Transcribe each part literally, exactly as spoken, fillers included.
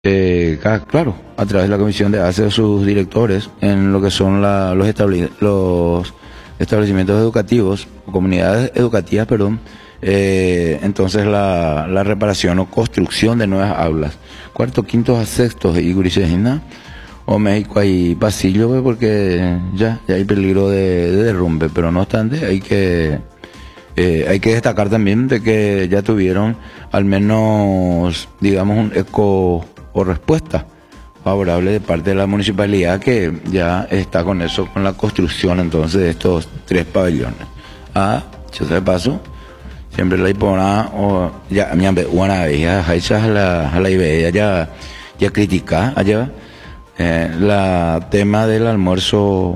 Eh, ca- claro, a través de la comisión de hace sus directores en lo que son la- los, establi- los establecimientos educativos, o comunidades educativas, perdón, eh, entonces la, la reparación o construcción de nuevas aulas. Cuarto, quinto a sextos y Guricegina, o México hay pasillo, pues, porque ya, ya hay peligro de, de derrumbe, pero no obstante hay que eh, hay que destacar también de que ya tuvieron al menos, digamos, un eco o respuesta favorable de parte de la municipalidad, que ya está con eso, con la construcción entonces de estos tres pabellones. Ah, yo sé de paso, siempre la hipona o ya mi ambe una vez ya haicha la la idea ya ya critica allá eh, la tema del almuerzo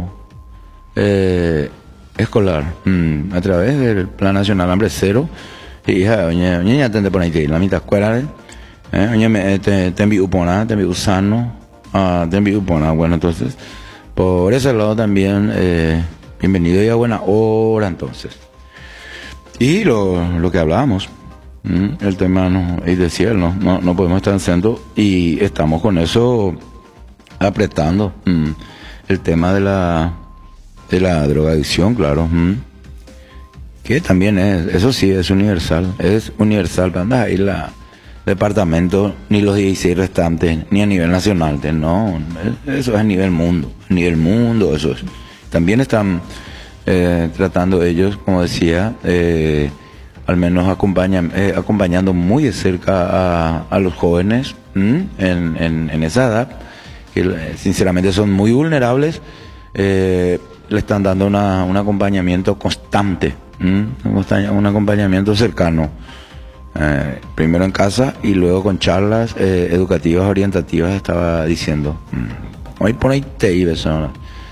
eh, escolar mm, a través del Plan Nacional Hambre Cero. Y hija, doña doña ya tende por ahí la mitad escuela eh doña me te te envío pona te envío sano ah te envío pona. Bueno, entonces por ese lado también eh, bienvenido y a buena hora entonces. Y lo, lo que hablábamos, ¿m? El tema no, es decir, no, no, no podemos estar haciendo y estamos con eso apretando ¿m? El tema de la de la drogadicción, claro, ¿m? Que también es, eso sí es universal, es universal, anda ahí la departamento, ni los dieciséis restantes, ni a nivel nacional, no, eso es a nivel mundo, a nivel mundo, eso es. También están eh, tratando ellos, como decía, eh, al menos acompañan, eh, acompañando muy de cerca a, a los jóvenes en, en, en esa edad, que sinceramente son muy vulnerables, eh, le están dando una, un acompañamiento constante, ¿m? un acompañamiento cercano, eh, primero en casa y luego con charlas eh, educativas, orientativas, estaba diciendo. Hoy por ahí te ibas ahora.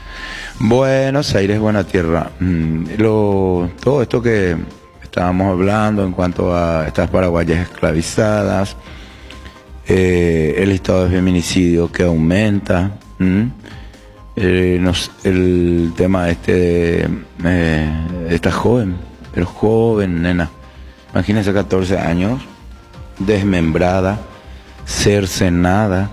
Buenos Aires, buena tierra. Lo, todo esto que estábamos hablando en cuanto a estas paraguayas esclavizadas, eh, el estado de feminicidio que aumenta, eh, nos, el tema este de eh, esta joven, pero joven, nena, imagínense, catorce años, desmembrada, cercenada,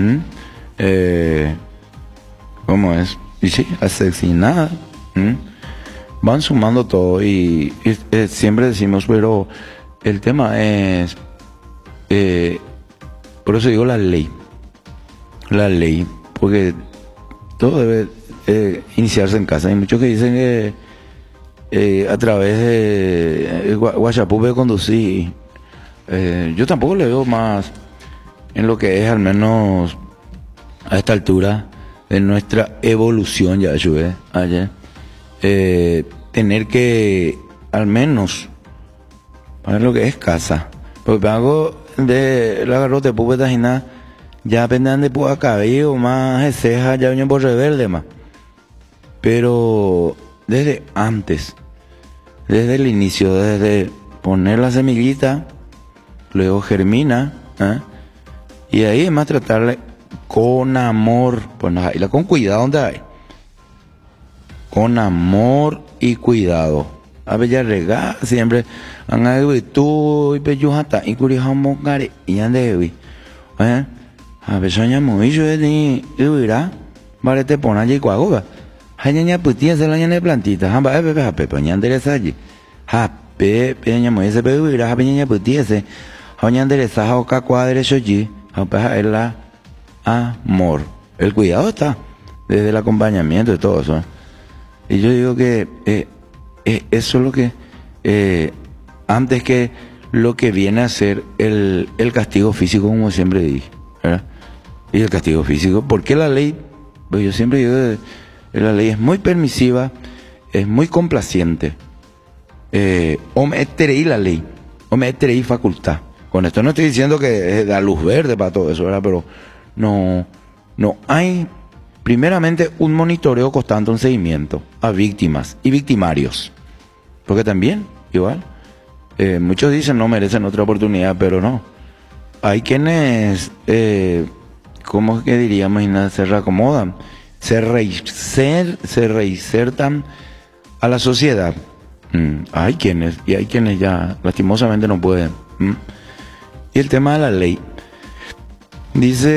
eh, ¿cómo es? Y sí, asesinada. ¿m? Van sumando todo y, y eh, siempre decimos, pero el tema es, eh, por eso digo la ley, la ley, porque todo debe eh, iniciarse en casa. Hay muchos que dicen que eh, a través de eh, WhatsApp puede conducir. Eh, yo tampoco le veo más en lo que es, al menos a esta altura de nuestra evolución, ya ayudé ayer, eh, tener que al menos para lo que es casa, porque algo de la garrote pública y nada, ya pendan de pueda cabello más de ceja, ya vienen por rebelde más, pero desde antes, desde el inicio, desde poner la semillita, luego germina, ¿eh? Y ahí es más tratarle con amor, pues no, y la con cuidado, ¿dónde hay? Con amor y cuidado. A ver, ya rega, siempre, han ahí, tú, y peyujata, y curijamos gare, y ande, ¿eh? A ver, soña muy, yo ni, y verá, vale, te pone allí, cuagoga. Hay ñaña putía, se la ñaña de plantita, jamba, eh, pepe, jape, pues ñaña de allí. Jape, peña muy, ese pepe, verá, jape, ñaña putía, se, ñaña de esa, oca, cuadre, eso allí, jape, es la amor. El cuidado está desde el acompañamiento y todo eso. Y yo digo que eh, eh, eso es lo que eh, antes que lo que viene a ser el, el castigo físico, como siempre dije, ¿verdad? Y el castigo físico, porque la ley, pues yo siempre digo, eh, la ley es muy permisiva, es muy complaciente. Eh, o me y la ley, o me y facultad. Con esto no estoy diciendo que da luz verde para todo eso, ¿verdad? Pero no, no hay, primeramente, un monitoreo constante, un seguimiento a víctimas y victimarios. Porque también, igual, eh, muchos dicen no merecen otra oportunidad, pero no. Hay quienes, eh, ¿cómo es que diríamos? Se reacomodan, se, reiser, se reinsertan a la sociedad. Mm, hay quienes, y hay quienes ya lastimosamente no pueden. Mm. Y el tema de la ley. Dice